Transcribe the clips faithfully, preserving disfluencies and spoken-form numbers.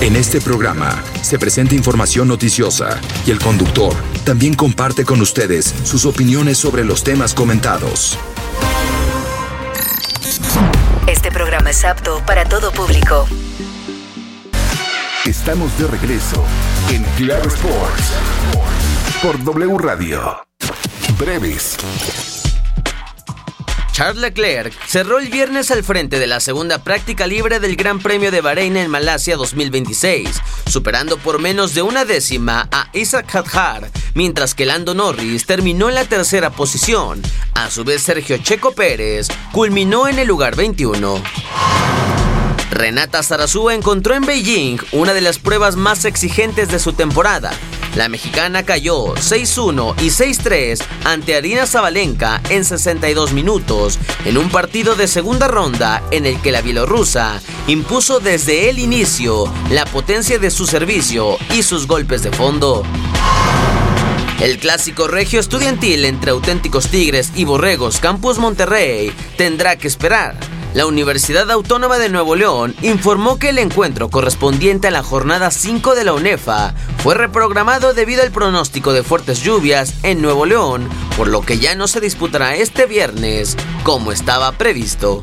En este programa se presenta información noticiosa y el conductor también comparte con ustedes sus opiniones sobre los temas comentados. Este programa es apto para todo público. Estamos de regreso en Claro Sports por W Radio. Breves. Charles Leclerc cerró el viernes al frente de la segunda práctica libre del Gran Premio de Bahrein en Malasia dos mil veintiséis, superando por menos de una décima a Isaac Hadjar, mientras que Lando Norris terminó en la tercera posición. A su vez, Sergio Checo Pérez culminó en el lugar veintiuno. Renata Zarazúa encontró en Beijing una de las pruebas más exigentes de su temporada. La mexicana cayó seis uno y seis tres ante Aryna Sabalenka en sesenta y dos minutos, en un partido de segunda ronda en el que la bielorrusa impuso desde el inicio la potencia de su servicio y sus golpes de fondo. El clásico regio estudiantil entre auténticos Tigres y Borregos Campus Monterrey tendrá que esperar. La Universidad Autónoma de Nuevo León informó que el encuentro correspondiente a la jornada cinco de la UNEFA fue reprogramado debido al pronóstico de fuertes lluvias en Nuevo León, por lo que ya no se disputará este viernes como estaba previsto.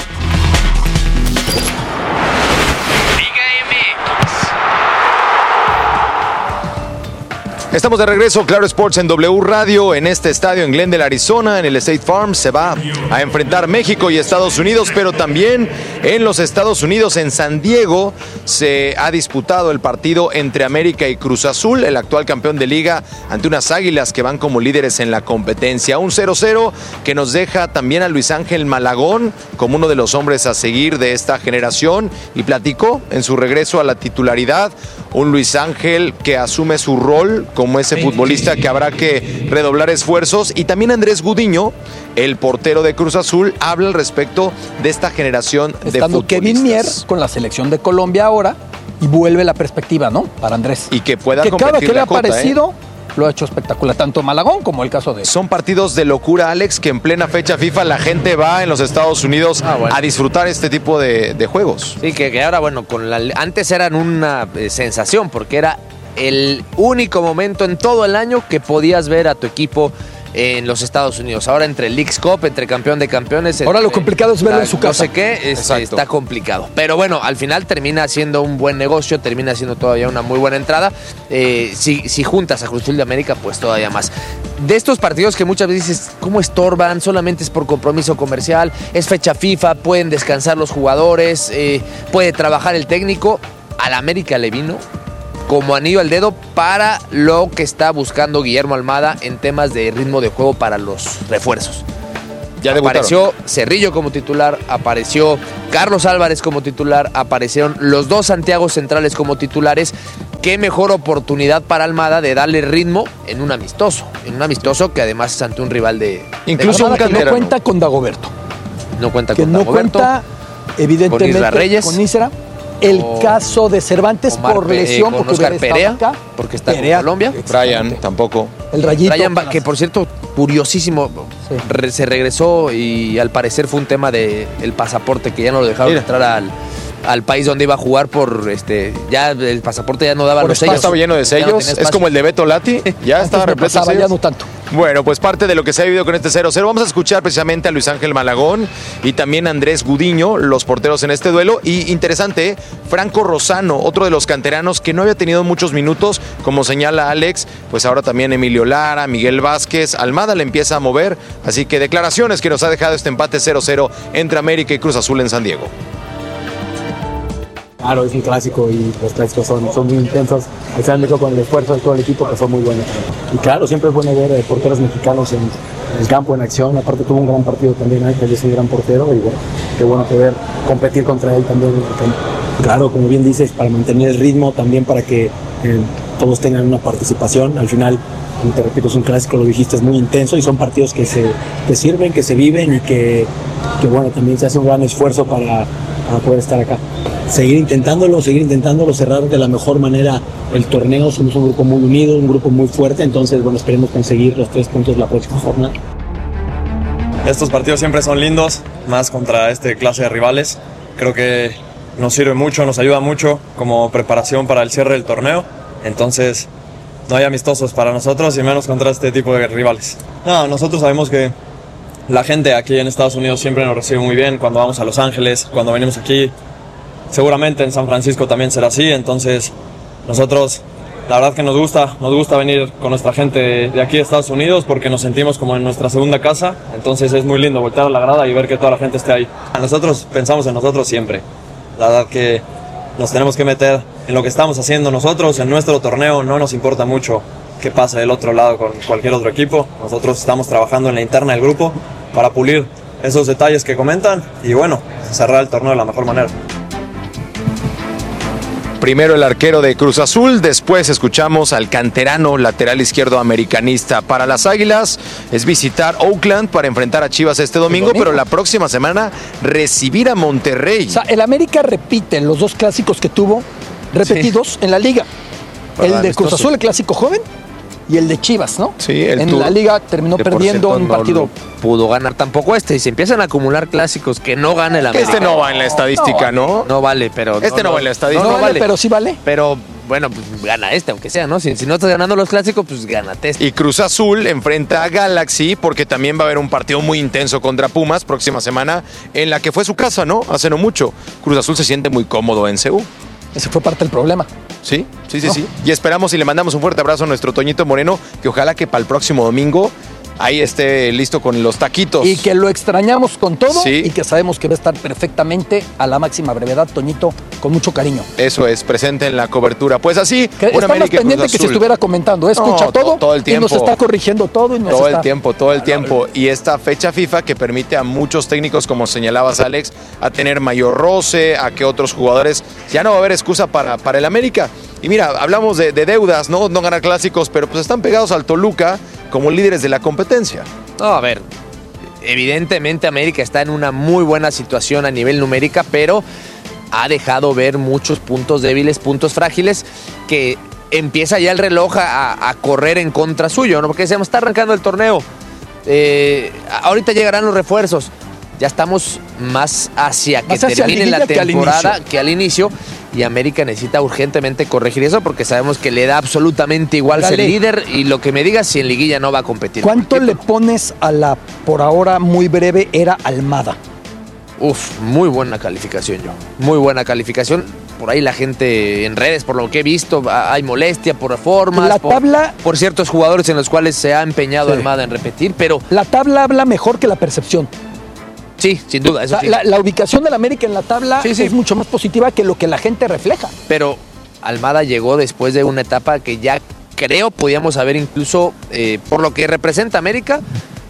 Estamos de regreso, Claro Sports en W Radio, en este estadio en Glendale, Arizona, en el State Farm. Se va a enfrentar México y Estados Unidos, pero también en los Estados Unidos, en San Diego, se ha disputado el partido entre América y Cruz Azul, el actual campeón de liga, ante unas Águilas que van como líderes en la competencia. Un cero cero que nos deja también a Luis Ángel Malagón como uno de los hombres a seguir de esta generación, y platicó en su regreso a la titularidad, un Luis Ángel que asume su rol como ese futbolista que habrá que redoblar esfuerzos. Y también Andrés Gudiño, el portero de Cruz Azul, habla al respecto de esta generación de Estando futbolistas. Kevin Mier con la selección de Colombia ahora, y vuelve la perspectiva, ¿no? Para Andrés. Y que pueda que competir cada que le la ha cota, parecido, ¿eh? Lo ha hecho espectacular, tanto Malagón como el caso de... Son partidos de locura, Alex, que en plena fecha FIFA la gente va en los Estados Unidos ah, bueno. a disfrutar este tipo de, de juegos. Sí, que, que ahora, bueno, con la, antes eran una eh, sensación, porque era el único momento en todo el año que podías ver a tu equipo en los Estados Unidos. Ahora entre el Leagues Cup, entre campeón de campeones... Ahora entre, lo complicado es verlo la, en su casa. No sé qué, es, está complicado. Pero bueno, al final termina siendo un buen negocio, termina siendo todavía una muy buena entrada. Eh, si, si juntas a Cruz Azul de América, pues todavía más. De estos partidos que muchas veces dices, ¿cómo estorban? Solamente es por compromiso comercial, es fecha FIFA, pueden descansar los jugadores, eh, puede trabajar el técnico. A la América le vino como anillo al dedo para lo que está buscando Guillermo Almada en temas de ritmo de juego para los refuerzos. Ya apareció Cerrillo como titular, apareció Carlos Álvarez como titular, aparecieron los dos Santiago centrales como titulares. Qué mejor oportunidad para Almada de darle ritmo en un amistoso, en un amistoso que además es ante un rival de... Incluso de un que no cuenta con Dagoberto. No cuenta que con no Dagoberto. Cuenta, evidentemente, con Isra Reyes. Con Isra. El o caso de Cervantes Omar por Pe- lesión, eh, porque Oscar hubiera Perea, estado acá. porque está Perea, en Colombia. Brian tampoco. El Rayito. Brian, que por cierto, curiosísimo, sí. re, se regresó y al parecer fue un tema de el pasaporte, que ya no lo dejaron Mira. entrar al, al país donde iba a jugar por este, ya el pasaporte ya no daba por los espacio. sellos. Estaba lleno de sellos, no es como el de Beto Lati, ya estaba repleto de sellos. Ya no tanto. Bueno, pues parte de lo que se ha vivido con este cero cero. Vamos a escuchar precisamente a Luis Ángel Malagón y también a Andrés Gudiño, los porteros en este duelo. Y interesante, Franco Rosano, otro de los canteranos que no había tenido muchos minutos, como señala Alex, pues ahora también Emilio Lara, Miguel Vázquez, Almada le empieza a mover. Así que declaraciones que nos ha dejado este empate cero cero entre América y Cruz Azul en San Diego. Claro, es un clásico y los clásicos son, son muy intensos. Al final me quedo con el esfuerzo de todo el equipo, que fue muy bueno. Y claro, siempre es bueno ver eh, porteros mexicanos en, en el campo, en acción. Aparte tuvo un gran partido también, Ángel es un gran portero y bueno, qué bueno poder competir contra él también en el campo. Claro, como bien dices, para mantener el ritmo, también para que eh, todos tengan una participación. Al final, como te repito, es un clásico, lo dijiste, es muy intenso y son partidos que se que sirven, que se viven y que, que bueno, también se hace un gran esfuerzo para, para poder estar acá. Seguir intentándolo, seguir intentándolo, cerrar de la mejor manera el torneo. Somos un grupo muy unido, un grupo muy fuerte, entonces bueno, esperemos conseguir los tres puntos la próxima jornada. Estos partidos siempre son lindos, más contra este clase de rivales. Creo que nos sirve mucho, nos ayuda mucho como preparación para el cierre del torneo. Entonces, no hay amistosos para nosotros y menos contra este tipo de rivales. No, nosotros sabemos que la gente aquí en Estados Unidos siempre nos recibe muy bien cuando vamos a Los Ángeles, cuando venimos aquí. Seguramente en San Francisco también será así, entonces nosotros la verdad que nos gusta, nos gusta venir con nuestra gente de aquí de Estados Unidos porque nos sentimos como en nuestra segunda casa, entonces es muy lindo voltear a la grada y ver que toda la gente esté ahí. Nosotros pensamos en nosotros siempre, la verdad que nos tenemos que meter en lo que estamos haciendo nosotros, en nuestro torneo, no nos importa mucho qué pasa del otro lado con cualquier otro equipo, nosotros estamos trabajando en la interna del grupo para pulir esos detalles que comentan y bueno, cerrar el torneo de la mejor manera. Primero el arquero de Cruz Azul, después escuchamos al canterano lateral izquierdo americanista. Para las Águilas es visitar Oakland para enfrentar a Chivas este domingo, domingo, pero la próxima semana recibir a Monterrey. O sea, el América repite los dos clásicos que tuvo repetidos sí. en la liga. Para el de Cruz Azul, el clásico joven, y el de Chivas, ¿no? Sí, el En tour, la liga terminó perdiendo un partido. No pudo ganar tampoco este. Y se empiezan a acumular clásicos que no gana el América. Este no va en la estadística, no, ¿no? No vale, pero... Este no, no va en la estadística. No, No, no vale, vale, pero sí vale. Pero, bueno, pues gana este, aunque sea, ¿no? Si, si no estás ganando los clásicos, pues gánate este. Y Cruz Azul enfrenta a Galaxy porque también va a haber un partido muy intenso contra Pumas próxima semana en la que fue su casa, ¿no? Hace no mucho. Cruz Azul se siente muy cómodo en C U. Ese fue parte del problema. Sí, sí, sí, no. sí. Y esperamos y le mandamos un fuerte abrazo a nuestro Toñito Moreno, que ojalá que para el próximo domingo ahí esté listo con los taquitos. Y que lo extrañamos con todo sí. y que sabemos que va a estar perfectamente a la máxima brevedad, Toñito, con mucho cariño. Eso es, presente en la cobertura. Pues así, que un está América más pendiente que si estuviera comentando, escucha no, todo, todo el tiempo. y nos está corrigiendo todo. Y nos todo está... el tiempo, todo el tiempo. Y esta fecha FIFA que permite a muchos técnicos, como señalabas, Alex, a tener mayor roce, a que otros jugadores, ya no va a haber excusa para, para el América. Y mira, hablamos de, de deudas, ¿no? No ganar clásicos, pero pues están pegados al Toluca como líderes de la competencia. No, a ver, evidentemente América está en una muy buena situación a nivel numérica, pero ha dejado ver muchos puntos débiles, puntos frágiles, que empieza ya el reloj a, a correr en contra suyo, ¿no? Porque se está arrancando el torneo, eh, ahorita llegarán los refuerzos, ya estamos más hacia que más hacia termine la que temporada al que al inicio. Y América necesita urgentemente corregir eso porque sabemos que le da absolutamente igual Dale. ser líder y lo que me digas si en liguilla no va a competir. ¿Cuánto le pones a la, por ahora muy breve, era Almada? Uf, muy buena calificación yo. Muy buena calificación. Por ahí la gente en redes, por lo que he visto, hay molestia por formas, La por, tabla- por ciertos jugadores en los cuales se ha empeñado Sí. Almada en repetir, pero La tabla habla mejor que la percepción. sí, sin duda, eso La, sí. la- la ubicación del América en la tabla Sí, sí. es mucho más positiva que lo que la gente refleja. Pero Almada llegó después de una etapa que ya creo podíamos haber incluso, eh, por lo que representa América,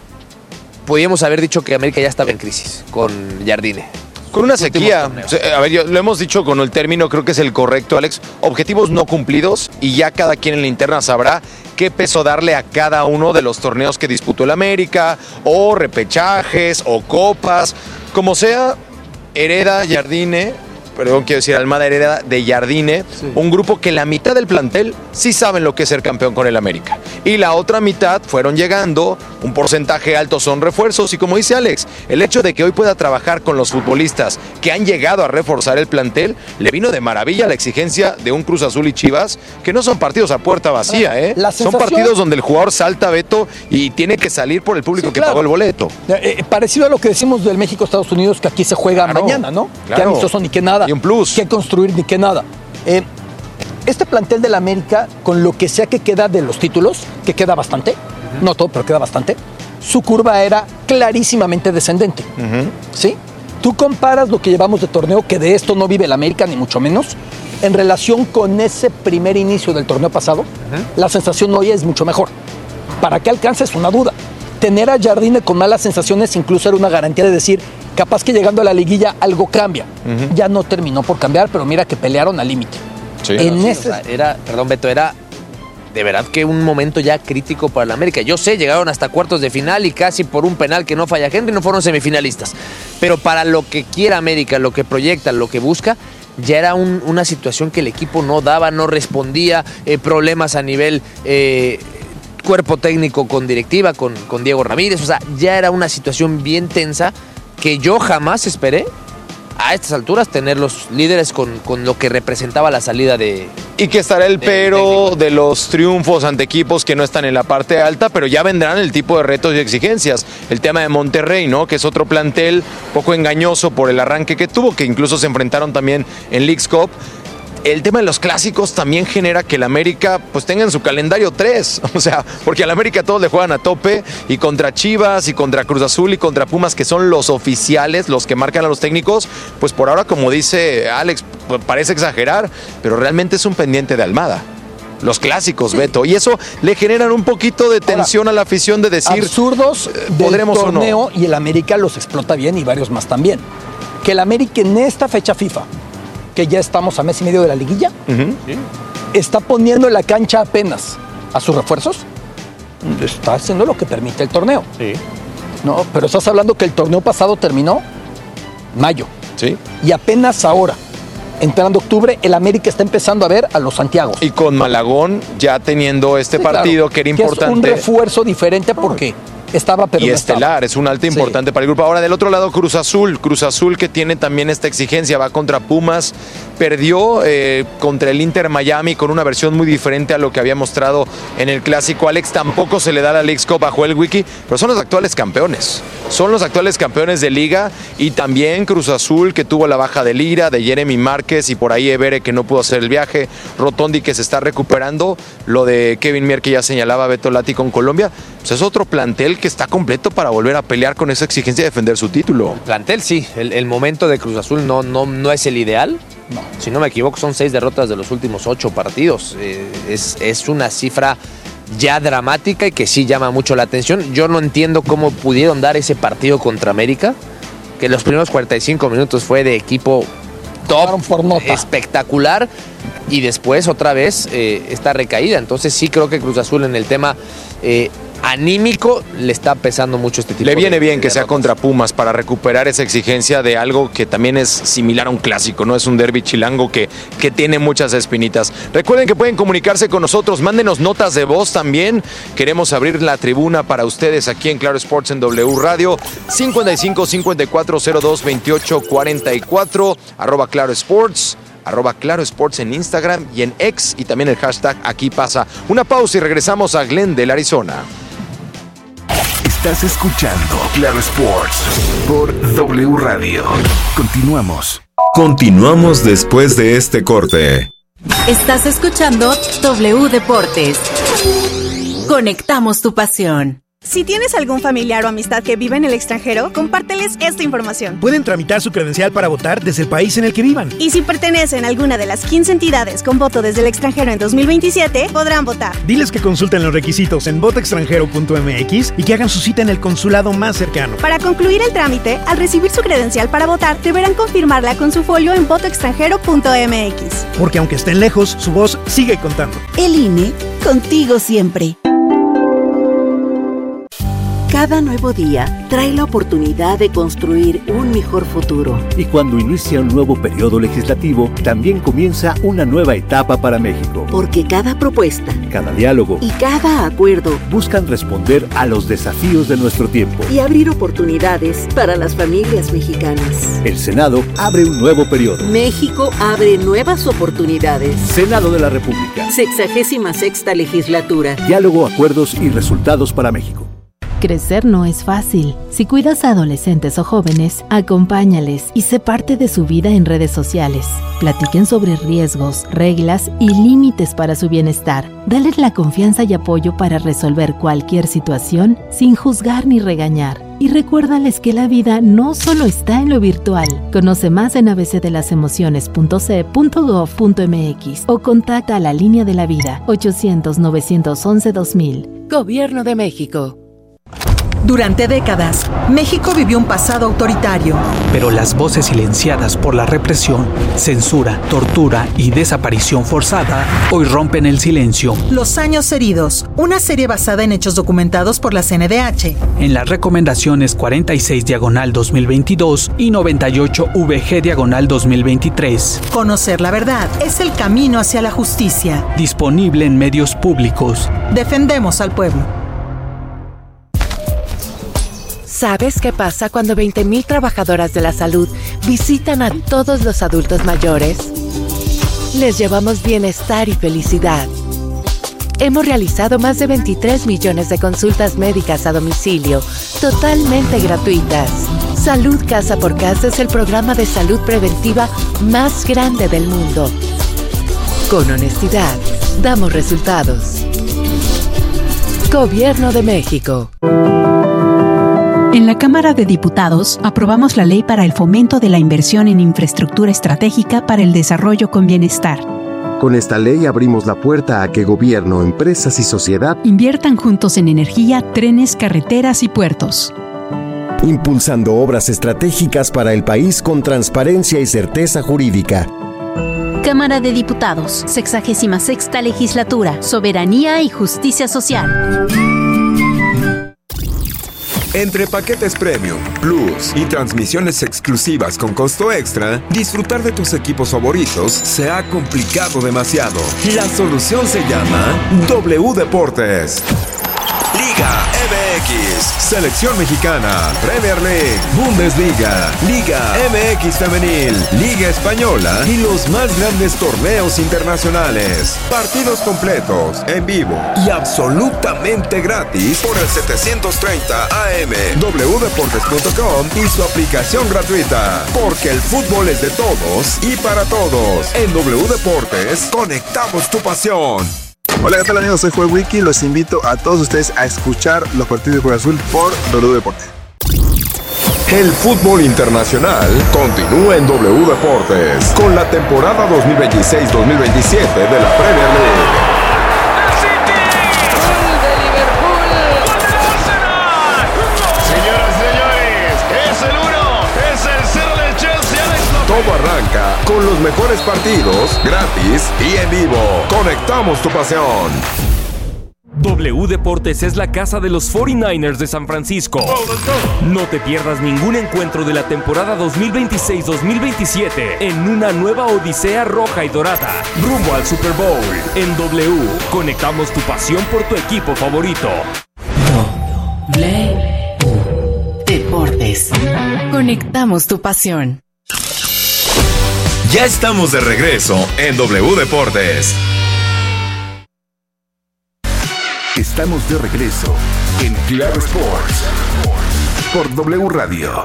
podíamos haber dicho que América ya estaba en crisis con Jardine. Con una Últimos sequía. torneos. A ver, yo- lo hemos dicho con el término, creo que es el correcto, Alex. Objetivos no cumplidos y ya cada quien en la interna sabrá qué peso darle a cada uno de los torneos que disputó el América, o repechajes, o copas. Como sea, hereda Jardine, perdón, quiero decir Almada hereda de Jardine, Sí. un grupo que la mitad del plantel sí saben lo que es ser campeón con el América. Y la otra mitad fueron llegando, un porcentaje alto son refuerzos, y como dice Alex, el hecho de que hoy pueda trabajar con los futbolistas que han llegado a reforzar el plantel, le vino de maravilla la exigencia de un Cruz Azul y Chivas, que no son partidos a puerta vacía, ¿eh? La Son sensación- partidos donde el jugador salta, Beto, y tiene que salir por el público Sí, que claro. pagó el boleto. Eh, eh, parecido a lo que decimos del México-Estados Unidos, que aquí se juega Claro, mañana, ¿no? claro. Que amistoso ni que nada. Y un plus. Que construir ni que nada. Eh, este plantel del América, con lo que sea que queda de los títulos, que queda bastante, no todo, pero queda bastante, su curva era clarísimamente descendente. ¿Sí? Tú comparas lo que llevamos de torneo, que de esto no vive el América, ni mucho menos, en relación con ese primer inicio del torneo pasado, la sensación hoy es mucho mejor. ¿Para qué alcanza? Es una duda. Tener a Jardine con malas sensaciones incluso era una garantía de decir, capaz que llegando a la liguilla algo cambia. Ya no terminó por cambiar, pero mira que pelearon al límite. Sí. En Sí, ese... o sea, era, perdón Beto, era de verdad que un momento ya crítico para la América. Yo sé, llegaron hasta cuartos de final y casi por un penal que no falla Henry no fueron semifinalistas. Pero para lo que quiera América, lo que proyecta, lo que busca, ya era un- una situación que el equipo no daba, no respondía, eh, problemas a nivel eh, cuerpo técnico con directiva, con, con Diego Ramírez. O sea, ya era una situación bien tensa que yo jamás esperé a estas alturas tener los líderes con, con lo que representaba la salida de... Y que estará el de, pero de los triunfos ante equipos que no están en la parte alta, pero ya vendrán el tipo de retos y exigencias. El tema de Monterrey, ¿no? Que es otro plantel poco engañoso por el arranque que tuvo, que incluso se enfrentaron también en Leagues Cup. El tema de los clásicos también genera que el América pues tenga en su calendario tres, o sea, porque al América todos le juegan a tope, y contra Chivas y contra Cruz Azul y contra Pumas, que son los oficiales, los que marcan a los técnicos, pues por ahora, como dice Alex, parece exagerar, pero realmente es un pendiente de Almada. Los clásicos, sí. Beto, y eso le generan un poquito de tensión ahora, a la afición de decir absurdos del podremos torneo, o no. Y el América los explota bien y varios más también. Que el América en esta fecha FIFA, que ya estamos a mes y medio de la liguilla, uh-huh. ¿sí? está poniendo en la cancha apenas a sus refuerzos, está haciendo lo que permite el torneo. Sí. No, pero estás hablando que el torneo pasado terminó mayo. Sí. Y apenas ahora, entrando octubre, el América está empezando a ver a los Santiagos. Y con Malagón ya teniendo este sí, partido claro, que era importante. Que es un refuerzo diferente porque estaba, pero y no estelar, estaba. Es un alta importante sí. para el grupo. Ahora, del otro lado, Cruz Azul. Cruz Azul que tiene también esta exigencia, va contra Pumas. Perdió eh, contra el Inter Miami con una versión muy diferente a lo que había mostrado en el Clásico. Alex tampoco se le da la Leagues Cup bajo el wiki, pero son los actuales campeones. Son los actuales campeones de Liga, y también Cruz Azul, que tuvo la baja de Lira, de Jeremy Márquez, y por ahí Evere, que no pudo hacer el viaje, Rotondi, que se está recuperando, lo de Kevin Mier, que ya señalaba Beto Lati con Colombia. Pues es otro plantel que está completo para volver a pelear con esa exigencia de defender su título. El plantel sí, el, el momento de Cruz Azul no, no, no es el ideal. No. Si no me equivoco, son seis derrotas de los últimos ocho partidos. Eh, es, es una cifra ya dramática y que sí llama mucho la atención. Yo no entiendo cómo pudieron dar ese partido contra América, que los primeros cuarenta y cinco minutos fue de equipo top, espectacular, y después otra vez eh, esta recaída. Entonces sí creo que Cruz Azul en el tema eh, anímico le está pesando mucho este tipo de... Le viene de, bien de que derrotas. sea contra Pumas para recuperar esa exigencia de algo que también es similar a un clásico, no es un derbi chilango que, que tiene muchas espinitas. Recuerden que pueden comunicarse con nosotros, mándenos notas de voz también. Queremos abrir la tribuna para ustedes aquí en Claro Sports en W Radio, cincuenta y cinco, cincuenta y cuatro, cero dos, veintiocho, cuarenta y cuatro, arroba Claro Sports. Arroba Claro Sports en Instagram y en X, y también el hashtag Aquí Pasa. Una pausa y regresamos a Glendale, Arizona. Estás escuchando Claro Sports por W Radio. Continuamos. Continuamos después de este corte. Estás escuchando W Deportes. Conectamos tu pasión. Si tienes algún familiar o amistad que vive en el extranjero, compárteles esta información. Pueden tramitar su credencial para votar desde el país en el que vivan. Y si pertenecen a alguna de las quince entidades con voto desde el extranjero en dos mil veintisiete, podrán votar. Diles que consulten los requisitos en voto extranjero punto m x y que hagan su cita en el consulado más cercano. Para concluir el trámite, al recibir su credencial para votar, deberán confirmarla con su folio en voto extranjero punto m x. Porque aunque estén lejos, su voz sigue contando. El I N E, contigo siempre. Cada nuevo día trae la oportunidad de construir un mejor futuro. Y cuando inicia un nuevo periodo legislativo, también comienza una nueva etapa para México. Porque cada propuesta, cada diálogo y cada acuerdo buscan responder a los desafíos de nuestro tiempo y abrir oportunidades para las familias mexicanas. El Senado abre un nuevo periodo. México abre nuevas oportunidades. Senado de la República. Sexagésima sexta legislatura. Diálogo, acuerdos y resultados para México. Crecer no es fácil. Si cuidas a adolescentes o jóvenes, acompáñales y sé parte de su vida en redes sociales. Platiquen sobre riesgos, reglas y límites para su bienestar. Dales la confianza y apoyo para resolver cualquier situación sin juzgar ni regañar. Y recuérdales que la vida no solo está en lo virtual. Conoce más en a b c de las emociones punto c e punto gov punto m x o contacta a la Línea de la Vida ochocientos, novecientos once, dos mil. Gobierno de México. Durante décadas, México vivió un pasado autoritario. Pero las voces silenciadas por la represión, censura, tortura y desaparición forzada hoy rompen el silencio. Los años heridos, una serie basada en hechos documentados por la C N D H. En las recomendaciones cuarenta y seis diagonal dos mil veintidós y noventa y ocho V G diagonal dos mil veintitrés. Conocer la verdad es el camino hacia la justicia. Disponible en medios públicos. Defendemos al pueblo. ¿Sabes qué pasa cuando veinte mil trabajadoras de la salud visitan a todos los adultos mayores? Les llevamos bienestar y felicidad. Hemos realizado más de veintitrés millones de consultas médicas a domicilio, totalmente gratuitas. Salud Casa por Casa es el programa de salud preventiva más grande del mundo. Con honestidad, damos resultados. Gobierno de México. En la Cámara de Diputados aprobamos la Ley para el Fomento de la Inversión en Infraestructura Estratégica para el Desarrollo con Bienestar. Con esta ley abrimos la puerta a que gobierno, empresas y sociedad inviertan juntos en energía, trenes, carreteras y puertos, impulsando obras estratégicas para el país con transparencia y certeza jurídica. Cámara de Diputados, sexagésima sexta Legislatura, Soberanía y Justicia Social. Entre paquetes Premium, Plus y transmisiones exclusivas con costo extra, disfrutar de tus equipos favoritos se ha complicado demasiado. La solución se llama W Deportes. Liga M X, Selección Mexicana, Premier League, Bundesliga, Liga M X Femenil, Liga Española y los más grandes torneos internacionales. Partidos completos, en vivo y absolutamente gratis por el setecientos treinta A M, w deportes punto com y su aplicación gratuita. Porque el fútbol es de todos y para todos. En W Deportes, conectamos tu pasión. Hola, ¿qué tal amigos? Soy Joel Wiki. Los invito a todos ustedes a escuchar los partidos de Cruz Azul por W Deportes. El fútbol internacional continúa en W Deportes con la temporada dos mil veintiséis dos mil veintisiete de la Premier League. Todo arranca con los mejores partidos, gratis y en vivo. Conectamos tu pasión. W Deportes es la casa de los cuarenta y nueve ers de San Francisco. No te pierdas ningún encuentro de la temporada dos mil veintiséis dos mil veintisiete en una nueva odisea roja y dorada, rumbo al Super Bowl. En W, conectamos tu pasión por tu equipo favorito. W Deportes. Conectamos tu pasión. Ya estamos de regreso en W Deportes. Estamos de regreso en Claro Sports por W Radio.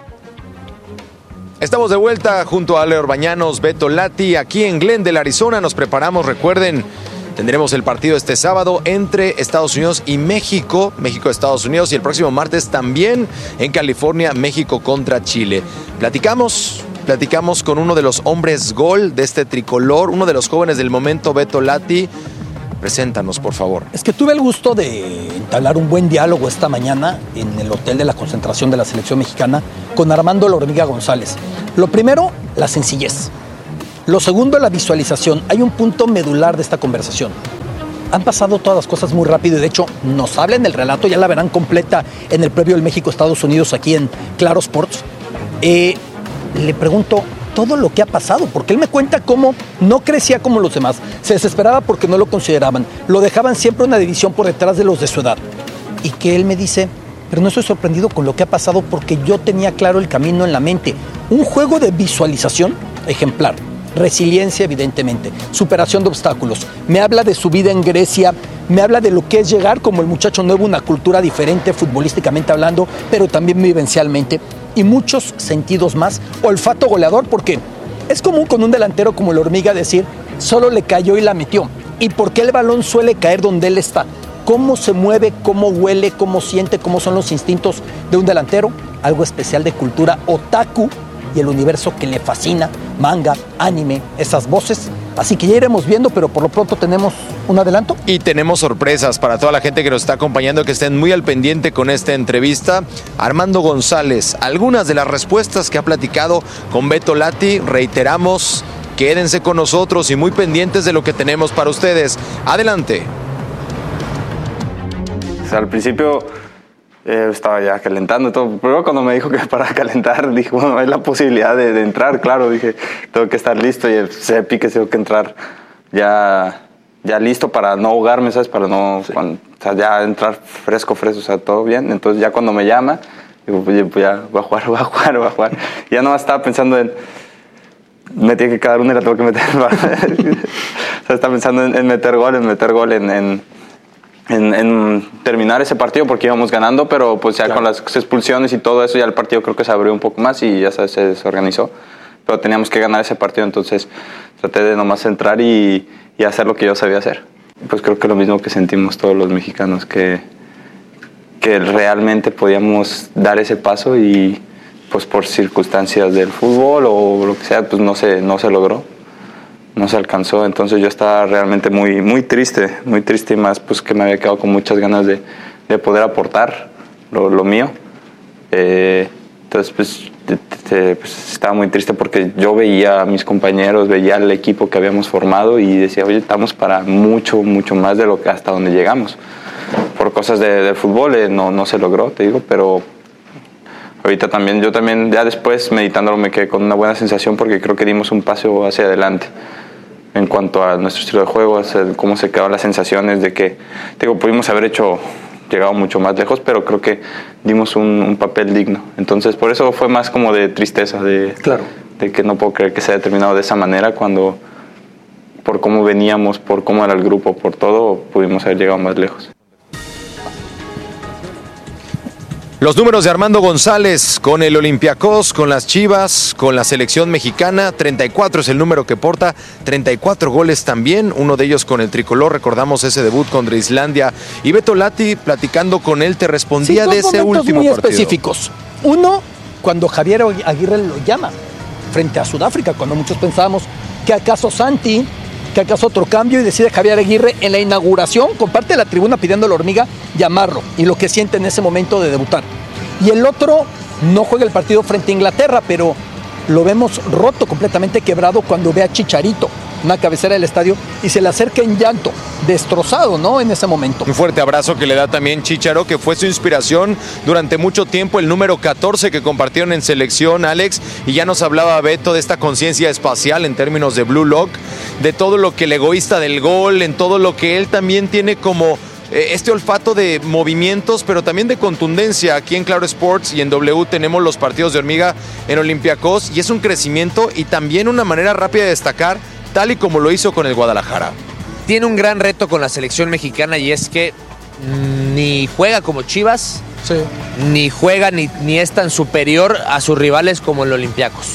Estamos de vuelta junto a Ale Orbañanos, Beto Lati, aquí en Glendale, Arizona. Nos preparamos, recuerden, tendremos el partido este sábado entre Estados Unidos y México, México-Estados Unidos, y el próximo martes también en California, México contra Chile. Platicamos... Platicamos con uno de los hombres gol de este tricolor, uno de los jóvenes del momento, Beto Lati. Preséntanos, por favor. Es que tuve el gusto de entablar un buen diálogo esta mañana en el hotel de la concentración de la selección mexicana con Armando La Hormiga González. Lo primero, la sencillez. Lo segundo, la visualización. Hay un punto medular de esta conversación. Han pasado todas las cosas muy rápido y de hecho nos hablan del relato, ya la verán completa en el previo del México-Estados Unidos aquí en Claro Sports. Eh... Le pregunto todo lo que ha pasado, porque él me cuenta cómo no crecía como los demás, se desesperaba porque no lo consideraban, lo dejaban siempre una división por detrás de los de su edad. Y que él me dice, pero no estoy sorprendido con lo que ha pasado porque yo tenía claro el camino en la mente. Un juego de visualización ejemplar, resiliencia evidentemente, superación de obstáculos. Me habla de su vida en Grecia, me habla de lo que es llegar como el muchacho nuevo, una cultura diferente futbolísticamente hablando, pero también vivencialmente. Y muchos sentidos más, olfato goleador, porque es común con un delantero como La Hormiga decir, solo le cayó y la metió. ¿Y por qué el balón suele caer donde él está? ¿Cómo se mueve, cómo huele, cómo siente, cómo son los instintos de un delantero? Algo especial de cultura otaku y el universo que le fascina, manga, anime, esas voces. Así que ya iremos viendo, pero por lo pronto tenemos un adelanto. Y tenemos sorpresas para toda la gente que nos está acompañando, que estén muy al pendiente con esta entrevista. Armando González, algunas de las respuestas que ha platicado con Beto Lati, reiteramos, quédense con nosotros y muy pendientes de lo que tenemos para ustedes. Adelante. O sea, al principio eh, estaba ya calentando y todo, pero cuando me dijo que para calentar, dije, bueno, hay la posibilidad de, de entrar, claro, dije, tengo que estar listo y el Cepi que tengo que entrar ya, ya listo para no ahogarme, ¿sabes? Para no, sí. cuando, o sea, ya entrar fresco, fresco, o sea, todo bien. Entonces ya cuando me llama, Digo, pues, pues ya, voy a jugar, voy a jugar, voy a jugar. Y ya no estaba pensando en, me tiene que quedar una y la tengo que meter. O sea, estaba pensando en, en meter gol, en meter gol, en, en, en, en terminar ese partido porque íbamos ganando, pero pues ya claro. Con las expulsiones y todo eso, ya el partido creo que se abrió un poco más y ya se, se desorganizó. Pero teníamos que ganar ese partido, entonces traté de nomás entrar y, y hacer lo que yo sabía hacer. Pues creo que lo mismo que sentimos todos los mexicanos, que, que realmente podíamos dar ese paso y pues por circunstancias del fútbol o lo que sea, pues no se, no se logró, no se alcanzó. Entonces yo estaba realmente muy, muy triste, muy triste y más pues que me había quedado con muchas ganas de, de poder aportar lo, lo mío. Eh, entonces pues... Pues estaba muy triste porque yo veía a mis compañeros, veía al equipo que habíamos formado y decía, oye, estamos para mucho, mucho más de lo que hasta donde llegamos. Por cosas de, del fútbol eh, no, no se logró, te digo, pero ahorita también, yo también, ya después meditándolo me quedé con una buena sensación porque creo que dimos un paso hacia adelante en cuanto a nuestro estilo de juego, cómo se quedaron las sensaciones de que, te digo, pudimos haber hecho... llegado mucho más lejos, pero creo que dimos un, un papel digno. Entonces, por eso fue más como de tristeza, de, claro. de que no puedo creer que se haya terminado de esa manera cuando, por cómo veníamos, por cómo era el grupo, por todo, pudimos haber llegado más lejos. Los números de Armando González con el Olympiacos, con las Chivas, con la selección mexicana, treinta y cuatro es el número que porta, treinta y cuatro goles también, uno de ellos con el tricolor, recordamos ese debut contra Islandia. Y Beto Lati, platicando con él, te respondía sí, de ese último muy partido. Específicos. Uno, cuando Javier Aguirre lo llama frente a Sudáfrica, cuando muchos pensábamos que acaso Santi, que acaso otro cambio, y decide Javier Aguirre en la inauguración, con parte de la tribuna pidiendo a la hormiga llamarlo, y lo que siente en ese momento de debutar. Y el otro no juega el partido frente a Inglaterra, pero lo vemos roto, completamente quebrado, cuando ve a Chicharito, una cabecera del estadio, y se le acerca en llanto, destrozado, ¿no? En ese momento. Un fuerte abrazo que le da también Chicharo, que fue su inspiración durante mucho tiempo, el número catorce que compartieron en selección, Alex, y ya nos hablaba Beto de esta conciencia espacial en términos de Blue Lock, de todo lo que el egoísta del gol, en todo lo que él también tiene como eh, este olfato de movimientos, pero también de contundencia. Aquí en Claro Sports y en W tenemos los partidos de hormiga en Olympiacos, y es un crecimiento y también una manera rápida de destacar, tal y como lo hizo con el Guadalajara. Tiene un gran reto con la selección mexicana, y es que ni juega como Chivas, sí. ni juega ni, ni es tan superior a sus rivales como el Olympiacos.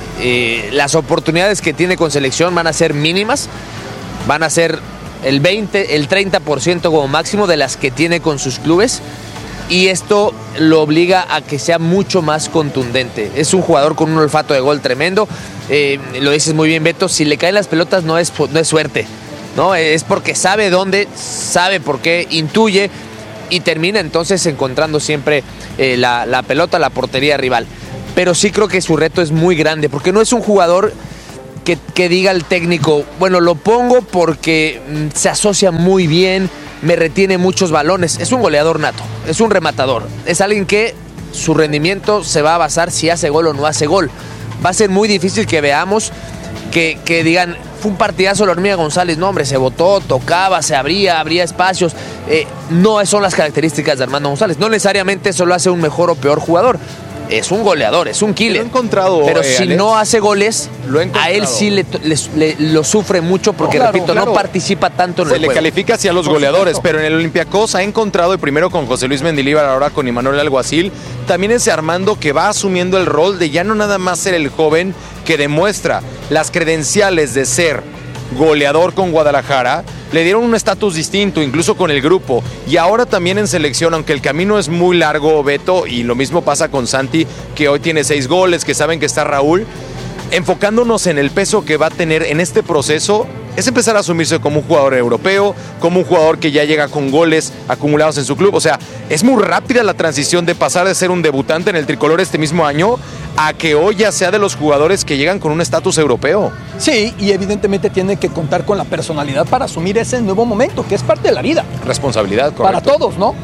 Eh, las oportunidades que tiene con selección van a ser mínimas, van a ser el veinte, el treinta por ciento como máximo de las que tiene con sus clubes, y esto lo obliga a que sea mucho más contundente. Es un jugador con un olfato de gol tremendo. Eh, lo dices muy bien, Beto, si le caen las pelotas no es, no es suerte, ¿no? Es porque sabe dónde, sabe por qué, intuye y termina entonces encontrando siempre eh, la, la pelota, la portería rival. Pero sí creo que su reto es muy grande, porque no es un jugador que, que diga el técnico, bueno, lo pongo porque mm, se asocia muy bien, me retiene muchos balones. Es un goleador nato, es un rematador, es alguien que su rendimiento se va a basar si hace gol o no hace gol. Va a ser muy difícil que veamos que, que digan, fue un partidazo la hormiga González. No, hombre, se botó, tocaba, se abría, abría espacios. Eh, no son las características de Armando González. No necesariamente eso lo hace un mejor o peor jugador. Es un goleador, es un killer. Lo he encontrado, Pero eh, si Alex, no hace goles, a él sí le, le, le, lo sufre mucho porque, claro, repito, claro. no participa tanto en Se el le juego. califica hacia los Por goleadores, supuesto. pero en el Olympiacos ha encontrado, y primero con José Luis Mendilibar, ahora con Imanol Alguacil, también ese Armando que va asumiendo el rol de ya no nada más ser el joven que demuestra las credenciales de ser goleador con Guadalajara, le dieron un estatus distinto, incluso con el grupo, y ahora también en selección, aunque el camino es muy largo, Beto, y lo mismo pasa con Santi, que hoy tiene seis goles, que saben que está Raúl, enfocándonos en el peso que va a tener en este proceso, es empezar a asumirse como un jugador europeo, como un jugador que ya llega con goles acumulados en su club. O sea, es muy rápida la transición de pasar de ser un debutante en el tricolor este mismo año a que hoy ya sea de los jugadores que llegan con un estatus europeo. Sí, y evidentemente tiene que contar con la personalidad para asumir ese nuevo momento, que es parte de la vida. Responsabilidad, correcto. Para todos, ¿no?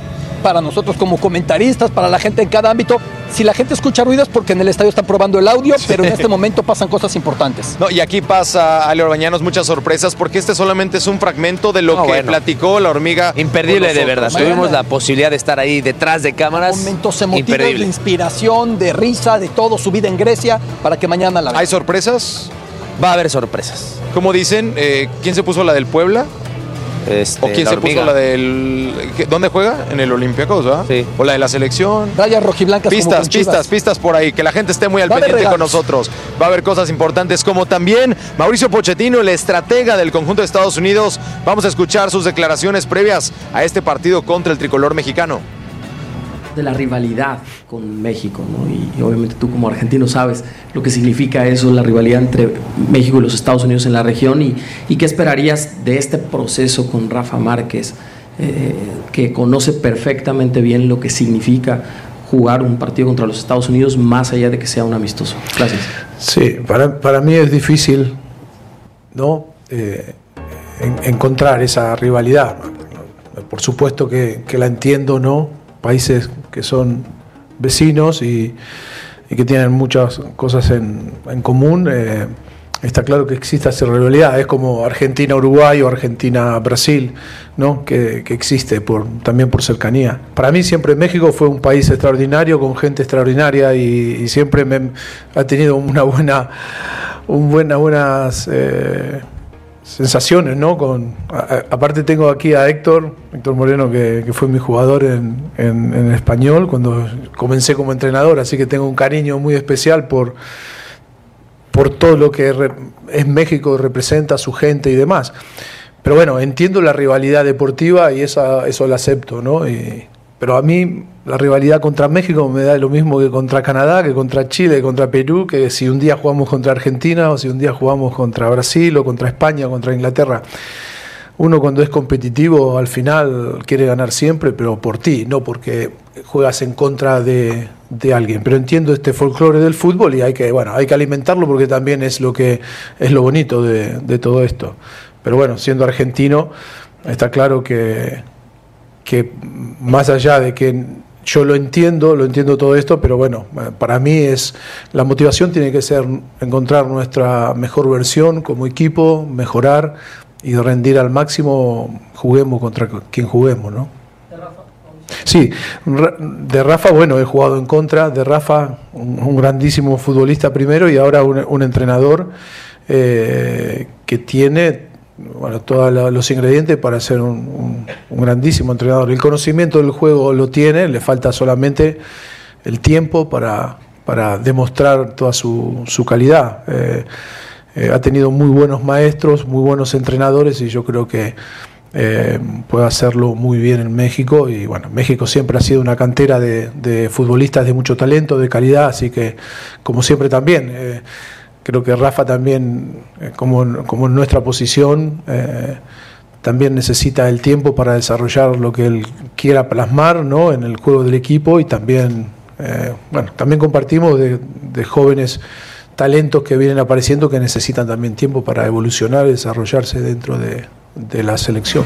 para nosotros como comentaristas, para la gente en cada ámbito. Si la gente escucha ruido es porque en el estadio están probando el audio, sí. Pero en este momento pasan cosas importantes. No, y aquí pasa, Ale Orbañanos, muchas sorpresas, porque este solamente es un fragmento de lo no, que bueno. platicó la hormiga. Imperdible, de verdad. Mañana tuvimos la posibilidad de estar ahí detrás de cámaras. Momentos emotivos, de inspiración, de risa, de todo, su vida en Grecia, para que mañana la vean. ¿Hay sorpresas? Va a haber sorpresas. Como dicen, eh, ¿quién se puso la del Puebla? Este, ¿O quién se puso la del... ¿Dónde juega? En el Olympiacos, ¿verdad? Sí. ¿O la de la selección? Rayas rojiblancas. Pistas, pistas, pistas por ahí. Que la gente esté muy al pendiente con nosotros. Va a haber cosas importantes como también Mauricio Pochettino, el estratega del conjunto de Estados Unidos. Vamos a escuchar sus declaraciones previas a este partido contra el tricolor mexicano. De la rivalidad con México, ¿no? Y, y obviamente tú como argentino sabes lo que significa eso, la rivalidad entre México y los Estados Unidos en la región, y, y qué esperarías de este proceso con Rafa Márquez, eh, que conoce perfectamente bien lo que significa jugar un partido contra los Estados Unidos más allá de que sea un amistoso. Gracias. Sí, para, para mí es difícil, ¿no? Eh, en, encontrar esa rivalidad. Por supuesto que, que la entiendo, ¿no? Países que son vecinos y, y que tienen muchas cosas en, en común, eh, está claro que existe esa rivalidad. Es como Argentina-Uruguay o Argentina-Brasil, ¿no? que, que existe por, también por cercanía. Para mí siempre México fue un país extraordinario, con gente extraordinaria, y, y siempre me ha tenido una buena, un buena, buenas... Eh, sensaciones, ¿no? Con, a, aparte tengo aquí a Héctor, Héctor Moreno, que, que fue mi jugador en, en, en español cuando comencé como entrenador, así que tengo un cariño muy especial por, por todo lo que re, es México, representa a su gente y demás. Pero bueno, entiendo la rivalidad deportiva y esa, eso lo acepto, ¿no? Y, pero a mí la rivalidad contra México me da lo mismo que contra Canadá, que contra Chile, que contra Perú, que si un día jugamos contra Argentina o si un día jugamos contra Brasil o contra España o contra Inglaterra. Uno cuando es competitivo al final quiere ganar siempre, pero por ti, no porque juegas en contra de, de alguien. Pero entiendo este folclore del fútbol y hay que, bueno, hay que alimentarlo porque también es lo que es lo bonito de, de todo esto. Pero bueno, siendo argentino, está claro que, que más allá de que yo lo entiendo, lo entiendo todo esto, pero bueno, para mí es la motivación tiene que ser encontrar nuestra mejor versión como equipo, mejorar y rendir al máximo, juguemos contra quien juguemos, ¿no? ¿De Rafa? Sí, de Rafa, bueno, he jugado en contra, de Rafa, un, un grandísimo futbolista primero y ahora un, un entrenador eh, que tiene... bueno, todos los ingredientes para ser un, un, un grandísimo entrenador. El conocimiento del juego lo tiene, le falta solamente el tiempo para, para demostrar toda su, su calidad. Eh, eh, ha tenido muy buenos maestros, muy buenos entrenadores y yo creo que eh, puede hacerlo muy bien en México. Y bueno, México siempre ha sido una cantera de, de futbolistas de mucho talento, de calidad, así que como siempre también... Eh, Creo que Rafa también, como, como en nuestra posición, eh, también necesita el tiempo para desarrollar lo que él quiera plasmar, ¿no? En el juego del equipo y también, eh, bueno, también compartimos de, de jóvenes talentos que vienen apareciendo que necesitan también tiempo para evolucionar y desarrollarse dentro de, de la selección.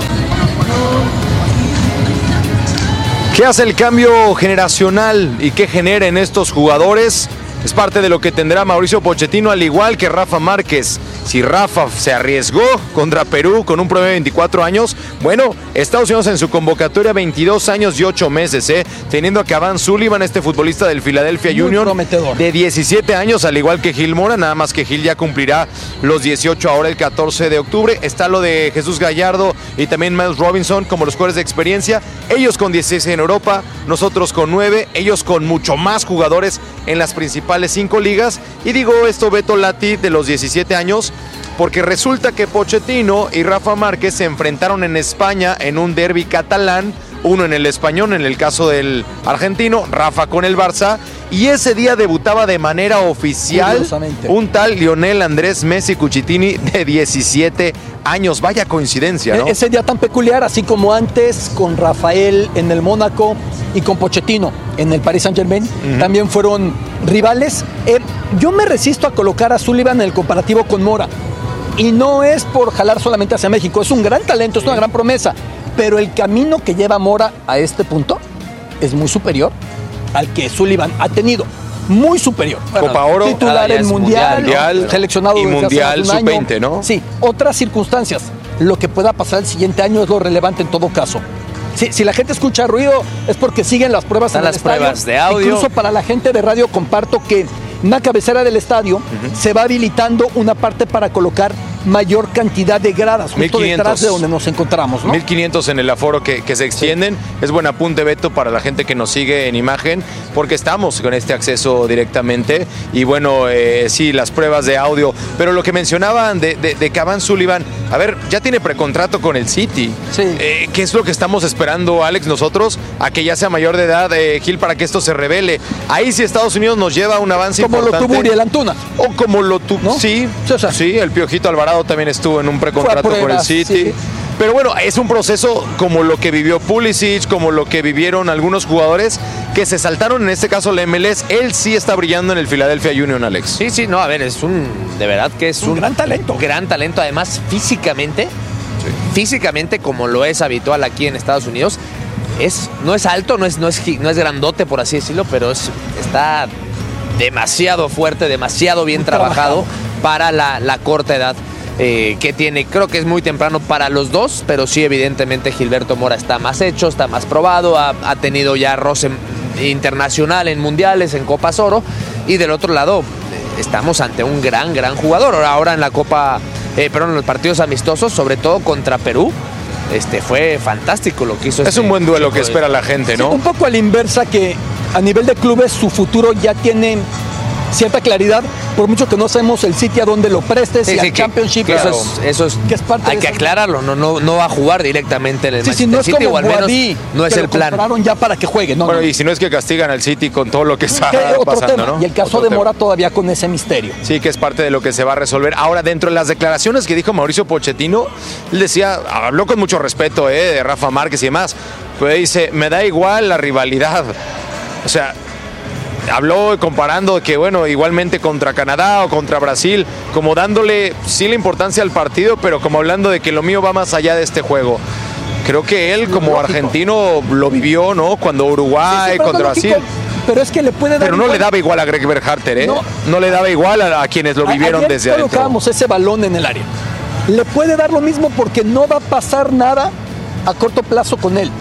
¿Qué hace el cambio generacional y qué genera en estos jugadores? Es parte de lo que tendrá Mauricio Pochettino, al igual que Rafa Márquez. Si Rafa se arriesgó contra Perú con un promedio de veinticuatro años, bueno, Estados Unidos en su convocatoria veintidós años y ocho meses, ¿eh? Teniendo a Cavan Sullivan, este futbolista del Philadelphia Muy Union, prometedor. de diecisiete años, al igual que Gil Mora, nada más que Gil ya cumplirá los dieciocho ahora el catorce de octubre. Está lo de Jesús Gallardo y también Miles Robinson como los jugadores de experiencia. Ellos con dieciséis en Europa, nosotros con nueve, ellos con mucho más jugadores en las principales cinco ligas. Y digo esto, Beto Lati, de los diecisiete años, porque resulta que Pochettino y Rafa Márquez se enfrentaron en España en un derbi catalán, uno en el Español, en el caso del argentino, Rafa con el Barça, y ese día debutaba de manera oficial un tal Lionel Andrés Messi Cucitini de diecisiete años. Vaya coincidencia, ¿no? Ese día tan peculiar, así como antes con Rafael en el Mónaco y con Pochettino en el Paris Saint-Germain, uh-huh. también fueron rivales. Eh, yo me resisto a colocar a Sullivan en el comparativo con Mora, y no es por jalar solamente hacia México, es un gran talento, es una gran promesa, Pero el camino que lleva Mora a este punto es muy superior al que Sullivan ha tenido. Muy superior. Copa Oro, titular en mundial, mundial, ¿no? seleccionado y mundial sub veinte, ¿no? Sí, otras circunstancias. Lo que pueda pasar el siguiente año es lo relevante en todo caso. Si, si la gente escucha ruido es porque siguen las pruebas Están en el las estadio. pruebas de audio. Incluso para la gente de radio comparto que en la cabecera del estadio uh-huh. se va habilitando una parte para colocar mayor cantidad de gradas, justo detrás de donde nos encontramos, ¿no? mil quinientos en el aforo que, que se extienden. Sí. Es buen apunte, Beto, para la gente que nos sigue en imagen, porque estamos con este acceso directamente. Y bueno, eh, sí, las pruebas de audio. Pero lo que mencionaban de, de, de Cavani Sullivan, a ver, ya tiene precontrato con el City. Sí. Eh, ¿Qué es lo que estamos esperando, Alex, nosotros? A que ya sea mayor de edad, eh, Gil, para que esto se revele. Ahí sí Estados Unidos nos lleva un avance como importante. Como lo tuvo Uriel Antuna. O como lo tuvo, ¿no? Sí, sí, o sea, sí, el Piojito Alvarado también estuvo en un precontrato con el City. Sí. Pero bueno, es un proceso como lo que vivió Pulisic, como lo que vivieron algunos jugadores que se saltaron, en este caso la M L S. Él sí está brillando en el Philadelphia Union, Alex. Sí, sí, no, a ver, es un, de verdad que es un, un gran talento. Gran talento, además físicamente, sí. físicamente como lo es habitual aquí en Estados Unidos, es, no es alto, no es, no es, no es grandote, por así decirlo, pero es, está demasiado fuerte, demasiado bien trabajado, trabajado para la, la corta edad eh, que tiene. Creo que es muy temprano para los dos, pero sí, evidentemente Gilberto Mora está más hecho, está más probado, ha, ha tenido ya roce internacional en mundiales, en Copas Oro, y del otro lado eh, estamos ante un gran, gran jugador. Ahora, ahora en la Copa, eh, perdón, en los partidos amistosos, sobre todo contra Perú, este fue fantástico lo que hizo. Es este un buen duelo que de... espera la gente, ¿no? Sí, un poco a la inversa, que a nivel de clubes su futuro ya tiene cierta claridad, por mucho que no sabemos el sitio a donde lo prestes, sí, y sí, al Championship. Que eso es, eso es que es parte hay que aclararlo, no, no, no va a jugar directamente en el sí, Manchester sí, no es City, como o al menos Boadí, no es que el lo plan. compraron ya para que juegue. No, bueno, no. y si no es que castigan al City con todo lo que está otro pasando, tema. ¿no? Y el caso otro de Mora tema. todavía con ese misterio. Sí, que es parte de lo que se va a resolver. Ahora, dentro de las declaraciones que dijo Mauricio Pochettino, él decía, habló con mucho respeto, ¿eh? De Rafa Márquez y demás, pues dice, me da igual la rivalidad. O sea, habló comparando que, bueno, igualmente contra Canadá o contra Brasil, como dándole sí la importancia al partido, pero como hablando de que lo mío va más allá de este juego. Creo que él, como lógico. argentino, lo vivió, ¿no? Cuando Uruguay, sí, sí, contra Brasil. Pero es que le puede dar. Pero no igual. le daba igual a Greg Berhalter, ¿eh? No, no le daba igual a, a quienes lo vivieron Ayer desde adentro. colocábamos ese balón en el área. Le puede dar lo mismo porque no va a pasar nada a corto plazo con él.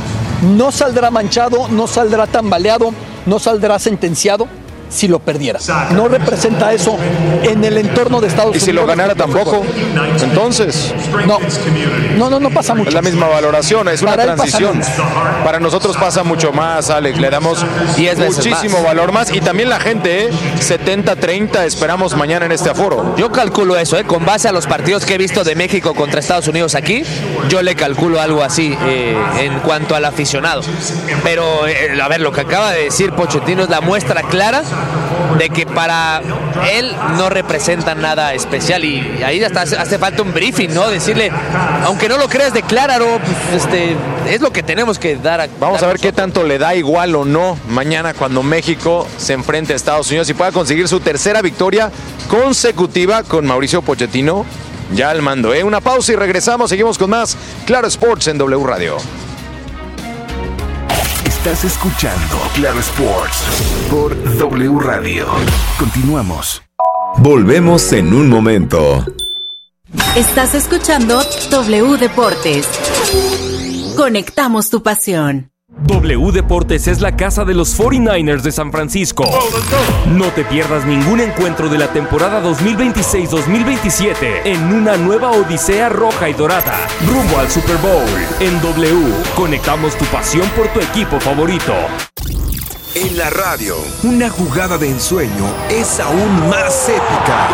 No saldrá manchado, no saldrá tambaleado, no saldrá sentenciado si lo perdiera. No representa eso en el entorno de Estados Unidos. Y si lo ganara tampoco, entonces. No, no, no, no pasa mucho. Es la misma valoración, es una Para transición. Para nosotros pasa mucho más, Alex. Le damos muchísimo más. valor más. Y también la gente, ¿eh? setenta treinta, esperamos mañana en este aforo. Yo calculo eso, ¿eh? Con base a los partidos que he visto de México contra Estados Unidos aquí, yo le calculo algo así eh, en cuanto al aficionado. Pero, eh, a ver, lo que acaba de decir Pochettino es la muestra clara de que para él no representa nada especial, y ahí hasta hace, hace falta un briefing, ¿no? Decirle, aunque no lo creas, decláralo, pues, este, es lo que tenemos que dar a, Vamos dar a ver nosotros. Qué tanto le da igual o no mañana cuando México se enfrente a Estados Unidos y pueda conseguir su tercera victoria consecutiva con Mauricio Pochettino ya al mando, ¿eh? Una pausa y regresamos, seguimos con más Claro Sports en W Radio. Estás escuchando Claro Sports por W Radio. Continuamos. Volvemos en un momento. Estás escuchando W Deportes. Conectamos tu pasión. W Deportes es la casa de los cuarenta y nueve ers de San Francisco. No te pierdas ningún encuentro de la temporada dos mil veintiséis dos mil veintisiete en una nueva odisea roja y dorada, rumbo al Super Bowl. En W, conectamos tu pasión por tu equipo favorito. En la radio, una jugada de ensueño es aún más épica.